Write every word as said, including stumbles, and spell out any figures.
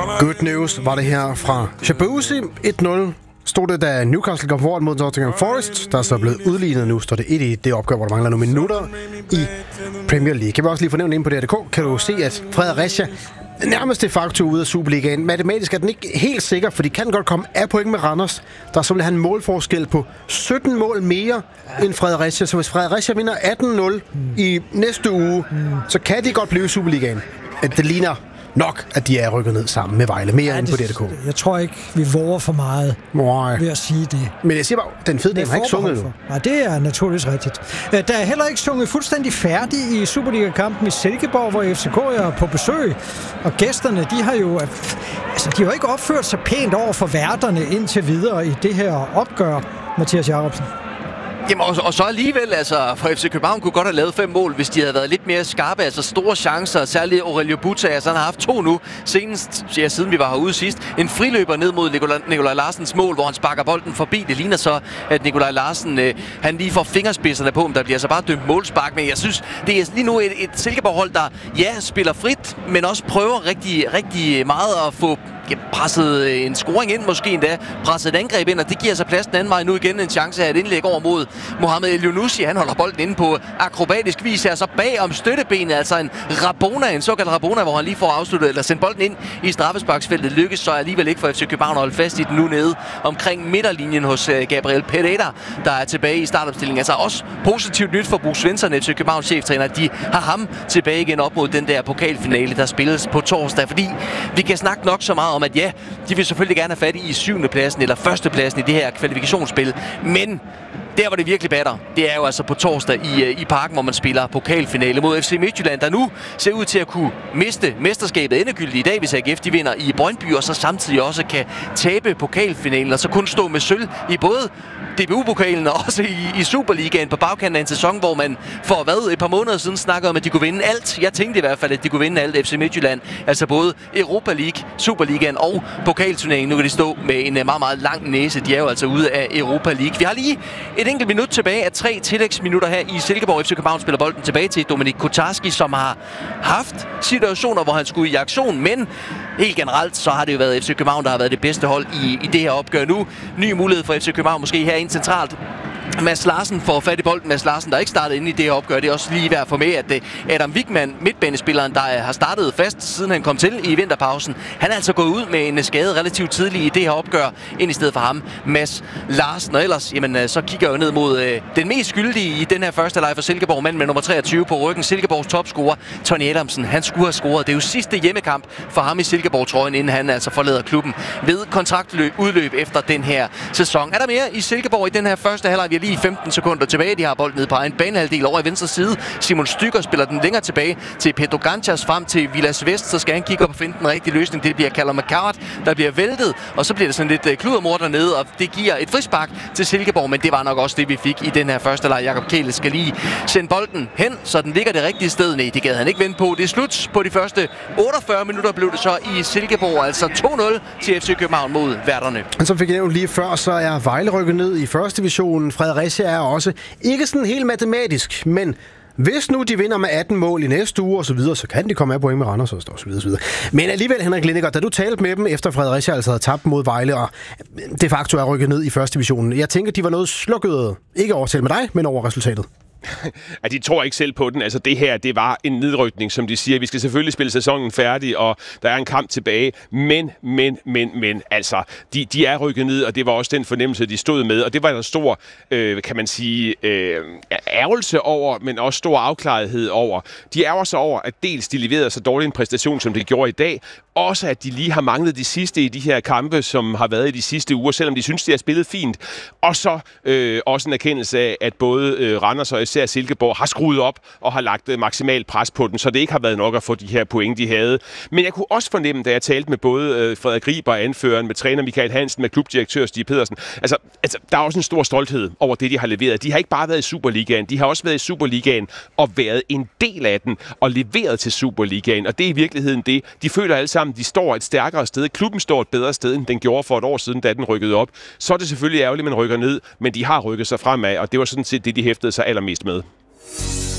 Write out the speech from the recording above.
Good news var det her fra Shabuzi. et nul stod det, da Newcastle kom foran mod Nottingham Forest. Der er så blevet udlignet nu, står det et i det opgør, hvor der mangler nogle minutter i Premier League. Kan vi også lige fornævne ind på D R punktum d k, kan du se, at Fredericia nærmest de facto ude af Superligaen. Matematisk er den ikke helt sikker, for de kan godt komme af point med Randers. Der så vil have en målforskel på sytten mål mere end Fredericia. Så hvis Fredericia vinder atten nul i næste uge, så kan de godt blive i Superligaen. Det ligner nok, at de er rykket ned sammen med Vejle. Mere ja, end på D R punktum d k. Jeg tror ikke, vi våger for meget Nej. ved at sige det. Men jeg siger bare, den fede del har ikke sunget nu. Nej, det er naturligvis rigtigt. Der er heller ikke sunget fuldstændig færdig i Superliga-kampen i Silkeborg, hvor F C K er på besøg. Og gæsterne, de har jo altså, de har ikke opført sig pænt over for værterne indtil videre i det her opgør, Mathias Jacobsen. Jamen, og, og så alligevel, altså, for F C København kunne godt have lavet fem mål, hvis de havde været lidt mere skarpe, altså store chancer, særligt Aurelio Buta, altså han har haft to nu, senest, ja, siden vi var herude sidst, en friløber ned mod Nikolaj, Nikolaj Larsens mål, hvor han sparker bolden forbi. Det ligner så, at Nikolaj Larsen, øh, han lige får fingerspidserne på, men der bliver altså bare dømt målspark, men jeg synes, det er lige nu et, et Silkeborg-hold, der, ja, spiller frit, men også prøver rigtig, rigtig meget at få presset en scoring ind, måske endda presset et angreb ind, og det giver sig plads den anden vej. Nu igen en chance af et indlæg over mod Mohamed El-Younousi. Han holder bolden inde på akrobatisk vis her, så bag om støttebenet, altså en Rabona, en såkaldt Rabona, hvor han lige får afsluttet, eller sendt bolden ind i straffesparksfeltet. Lykkes så alligevel ikke for F C København at holde fast i den nu nede omkring midterlinjen hos Gabriel Pereira, der er tilbage i startopstillingen. Altså også positivt nyt for Bo Svensson, F C Københavns cheftræner, at de har ham tilbage igen op mod den der pokalfinale, der spilles på torsdag, fordi vi kan snakke nok så meget om, at ja, de vil selvfølgelig gerne have fat i syvende pladsen eller første pladsen i det her kvalifikationsspil, men der hvor det virkelig batter, det er jo altså på torsdag i, i Parken, hvor man spiller pokalfinale mod F C Midtjylland, der nu ser ud til at kunne miste mesterskabet endegyldigt i dag, hvis A G F de vinder i Brøndby, og så samtidig også kan tabe pokalfinalen, og så kun stå med sølv i både D B U-pokalen og også i, i Superligaen på bagkanten af en sæson, hvor man for hvad, et par måneder siden snakkede om, at de kunne vinde alt. Jeg tænkte i hvert fald, at de kunne vinde alt F C Midtjylland, altså både Europa League, Superligaen og pokalturneringen. Nu kan de stå med en meget, meget lang næse. De er jo altså ude af Europa League. Vi har lige et enkelt minut tilbage af tre tillægsminutter her i Silkeborg. F C København spiller bolden tilbage til Dominik Kotarski, som har haft situationer, hvor han skulle i aktion, men helt generelt så har det jo været F C København, der har været det bedste hold i, i det her opgør nu. Ny mulighed for F C København måske her ind centralt. Mads Larsen får fat i bolden. Mads Larsen, der ikke startede inde i det her opgør. Det er også lige værd for med, at Adam Wigman, midtbanespilleren, der har startet fast, siden han kom til i vinterpausen, han er altså gået ud med en skade relativt tidligt i det her opgør, ind i stedet for ham, Mads Larsen. Og ellers, jamen, så kigger jeg jo ned mod øh, den mest skyldige i den her første leg for Silkeborg, mand med nummer treogtyve på ryggen, Silkeborgs topscorer, Tony Adamsen. Han skulle have scoret. Det er jo sidste hjemmekamp for ham i Silkeborg-trøjen, inden han altså forlader klubben ved kontraktudløb udløb efter den her sæson. Er der mere i Silkeborg i den her første halvleg? Vi er lige femten sekunder tilbage. De har bolden nede på egen banehalvdel over i venstre side. Simon Stykker spiller den længere tilbage til Pedro Ganchas frem til Vilas Vest. Så skal han kigge op og finde den rigtige løsning. Det bliver Callum McCart, der bliver væltet. Og så bliver det sådan lidt uh, kludermor dernede, og det giver et frispark til Silkeborg. Men det var nok også det, vi fik i den her første leg. Jakob Kjæle skal lige sende bolden hen, så den ligger det rigtige sted. Nej, det gad han ikke vente på. Det er slut på de første otteogfyrre minutter, blev det så i Silkeborg. Altså to nul til F C København mod værterne. Og så fik jeg nævnt lige før, så er Vejle rykket ned i første division. Fredericia er også ikke sådan helt matematisk, men hvis nu de vinder med atten mål i næste uge og så videre, så kan de komme af point med Randers og så videre, så videre. Men alligevel, Henrik Lindegaard, da du talte med dem efter Fredericia altså havde tabt mod Vejle og de facto er rykket ned i første divisionen, jeg tænker, de var noget slukket, ikke over til med dig, men over resultatet. Ja, de tror ikke selv på den. Altså det her, det var en nedrykning, som de siger. Vi skal selvfølgelig spille sæsonen færdig, og der er en kamp tilbage. Men, men, men, men, altså, de, de er rykket ned, og det var også den fornemmelse, de stod med. Og det var der stor, øh, kan man sige, øh, ærgelse over, men også stor afklarethed over. De ærger sig over, at dels de leverede så dårlig en præstation, som de gjorde i dag. Også at de lige har manglet de sidste i de her kampe, som har været i de sidste uger, selvom de synes, de har spillet fint. Og så øh, også en erkendelse af, at både øh, Randers og især Silkeborg har skruet op og har lagt maksimalt pres på den, så det ikke har været nok at få de her point, de havde. Men jeg kunne også fornemme, da jeg talte med både øh, Frederik Riber, anføreren, med træner Michael Hansen, med klubdirektør Stig Pedersen, altså, altså der er også en stor stolthed over det, de har leveret. De har ikke bare været i Superligaen, de har også været i Superligaen og været en del af den og leveret til Superligaen, og det er i virkeligheden det. De føler alle sammen, de står et stærkere sted. Klubben står et bedre sted, end den gjorde for et år siden, da den rykkede op. Så er det selvfølgelig ærgerligt, at man rykker ned, men de har rykket sig fremad, og det var sådan set det, de hæftede sig allermest med.